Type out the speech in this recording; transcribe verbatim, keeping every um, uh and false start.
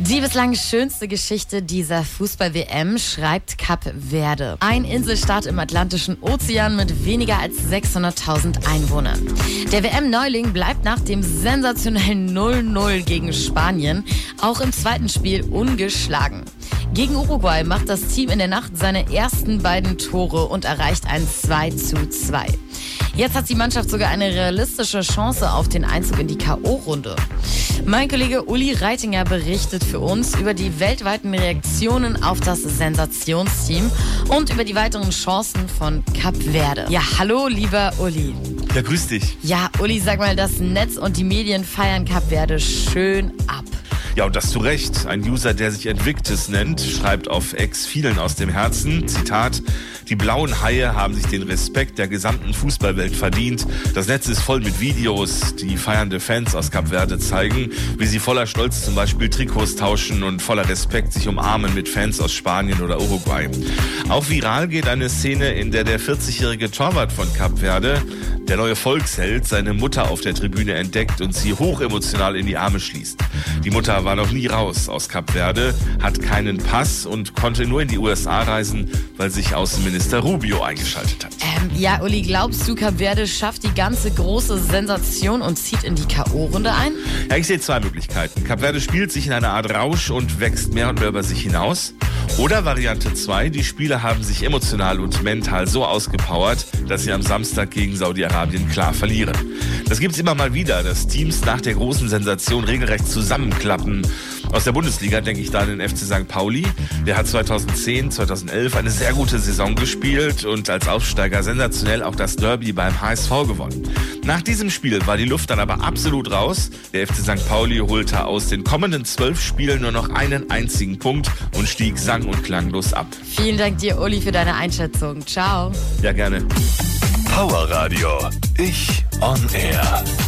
Die bislang schönste Geschichte dieser Fußball-W M schreibt Kap Verde. Ein Inselstaat im Atlantischen Ozean mit weniger als sechshunderttausend Einwohnern. Der W M-Neuling bleibt nach dem sensationellen null null gegen Spanien auch im zweiten Spiel ungeschlagen. Gegen Uruguay macht das Team in der Nacht seine ersten beiden Tore und erreicht ein zwei zu zwei. Jetzt hat die Mannschaft sogar eine realistische Chance auf den Einzug in die K O-Runde. Mein Kollege Uli Reitinger berichtet für uns über die weltweiten Reaktionen auf das Sensationsteam und über die weiteren Chancen von Kap Verde. Ja, hallo, lieber Uli. Ja, grüß dich. Ja, Uli, sag mal, das Netz und die Medien feiern Kap Verde schön ab. Ja, und das zu Recht. Ein User, der sich Invictus nennt, schreibt auf X vielen aus dem Herzen, Zitat, die blauen Haie haben sich den Respekt der gesamten Fußballwelt verdient. Das Netz ist voll mit Videos, die feiernde Fans aus Kap Verde zeigen, wie sie voller Stolz zum Beispiel Trikots tauschen und voller Respekt sich umarmen mit Fans aus Spanien oder Uruguay. Auch viral geht eine Szene, in der der vierzigjährige Torwart von Kap Verde, der neue Volksheld, seine Mutter auf der Tribüne entdeckt und sie hochemotional in die Arme schließt. Die Mutter war noch nie raus aus Kap Verde, hat keinen Pass und konnte nur in die U S A reisen, weil sich Außenminister Rubio eingeschaltet hat. Ähm, ja, Uli, glaubst du, Kap Verde schafft die ganze große Sensation und zieht in die K O-Runde ein? Ja, ich sehe zwei Möglichkeiten. Kap Verde spielt sich in einer Art Rausch und wächst mehr und mehr über sich hinaus. Oder Variante zwei, die Spieler haben sich emotional und mental so ausgepowert, dass sie am Samstag gegen Saudi-Arabien klar verlieren. Das gibt's immer mal wieder, dass Teams nach der großen Sensation regelrecht zusammenklappen. Aus der Bundesliga denke ich da an den F C Sankt Pauli. Der hat zweitausendzehn, zweitausendelf eine sehr gute Saison gespielt und als Aufsteiger sensationell auch das Derby beim H S V gewonnen. Nach diesem Spiel war die Luft dann aber absolut raus. Der F C Sankt Pauli holte aus den kommenden zwölf Spielen nur noch einen einzigen Punkt und stieg sang- und klanglos ab. Vielen Dank dir, Uli, für deine Einschätzung. Ciao. Ja, gerne. Power Radio. Ich on Air.